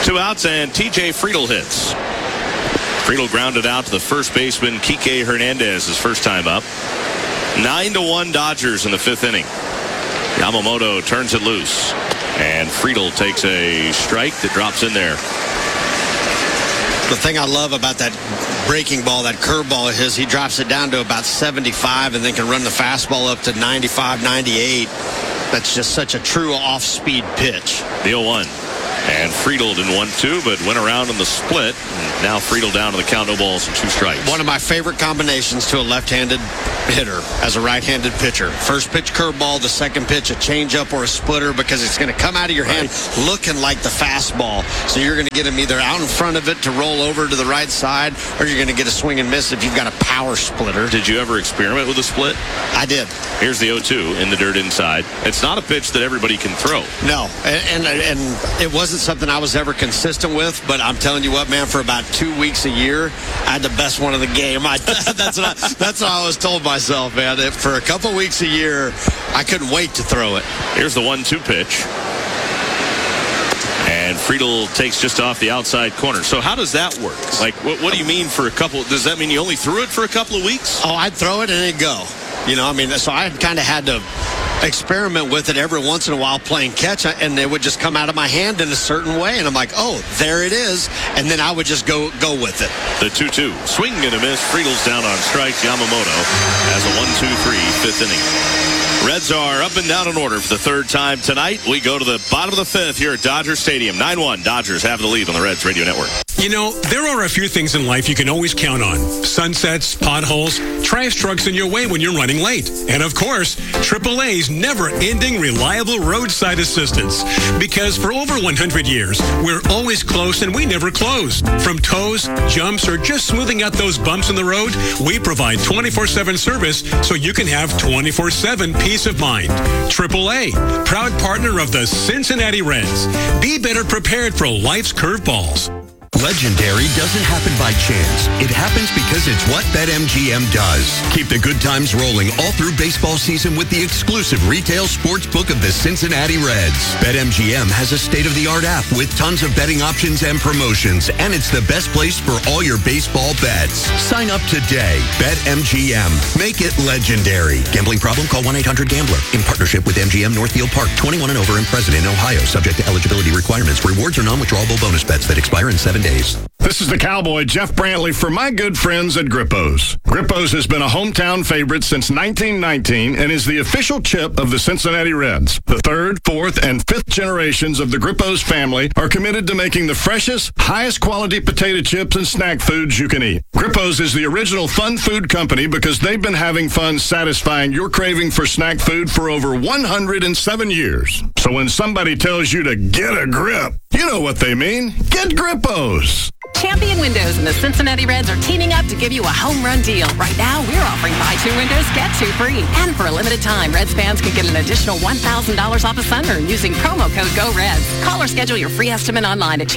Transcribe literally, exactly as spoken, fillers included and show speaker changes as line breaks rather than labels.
Two outs, and T J Friedel hits. Friedel grounded out to the first baseman, Kike Hernandez, his first time up. Nine to one Dodgers in the fifth inning. Yamamoto turns it loose, and Friedel takes a strike that drops in there.
The thing I love about that breaking ball, that curveball of his, he drops it down to about seventy-five and then can run the fastball up to ninety-five, ninety-eight. That's just such a true off-speed pitch.
The oh one. And Friedel didn't want to, but went around in the split. And now Friedel down to the count, no balls and two strikes.
One of my favorite combinations to a left-handed hitter as a right-handed pitcher. First pitch curveball, the second pitch a changeup or a splitter, because it's going to come out of your hand right. looking like the fastball. So you're going to get him either out in front of it to roll over to the right side, or you're going to get a swing and miss if you've got a power splitter.
Did you ever experiment with a split?
I did.
Here's the oh two in the dirt inside. It's not a pitch that everybody can throw.
No, and, and, and it wasn't something I was ever consistent with, but I'm telling you what, man, for about two weeks a year, I had the best one of the game. I, that's, what I, that's what I was told myself, man. That for a couple weeks a year, I couldn't wait to throw it.
Here's the one two pitch. And Friedel takes just off the outside corner. So how does that work? Like, what, what do you mean for a couple? Does that mean you only threw it for a couple of weeks?
Oh, I'd throw it and it'd go. You know, I mean, so I kind of had to experiment with it every once in a while playing catch, and it would just come out of my hand in a certain way, and I'm like, oh, there it is, and then I would just go go with it.
The two two. Swing and a miss. Friedel's down on strikes. Yamamoto has a one two three fifth inning. Reds are up and down in order for the third time tonight. We go to the bottom of the fifth here at Dodger Stadium. nine one. Dodgers have the lead on the Reds Radio Network.
You know, there are a few things in life you can always count on. Sunsets, potholes, trash trucks in your way when you're running late. And of course, triple A's never-ending reliable roadside assistance. Because for over one hundred years, we're always close and we never close. From tows, jumps, or just smoothing out those bumps in the road, we provide twenty-four seven service so you can have twenty-four seven peace of mind. triple A, proud partner of the Cincinnati Reds. Be better prepared for life's curveballs.
Legendary doesn't happen by chance. It happens because it's what BetMGM does. Keep the good times rolling all through baseball season with the exclusive retail sports book of the Cincinnati Reds. BetMGM has a state-of-the-art app with tons of betting options and promotions, and it's the best place for all your baseball bets. Sign up today. BetMGM. Make it legendary. Gambling problem? Call one eight hundred gambler. In partnership with M G M Northfield Park. twenty-one and over and present in Ohio. Subject to eligibility requirements. Rewards are non-withdrawable bonus bets that expire in seven days.
This is the Cowboy, Jeff Brantley, for my good friends at Grippo's. Grippo's has been a hometown favorite since nineteen nineteen and is the official chip of the Cincinnati Reds. The third, fourth, and fifth generations of the Grippo's family are committed to making the freshest, highest quality potato chips and snack foods you can eat. Grippo's is the original fun food company because they've been having fun satisfying your craving for snack food for over one hundred seven years. So when somebody tells you to get a grip, you know what they mean. Get Grippo's.
Champion Windows and the Cincinnati Reds are teaming up to give you a home run deal. Right now, we're offering buy two windows, get two free. And for a limited time, Reds fans can get an additional one thousand dollars off a sunroom using promo code GOREDS. Call or schedule your free estimate online at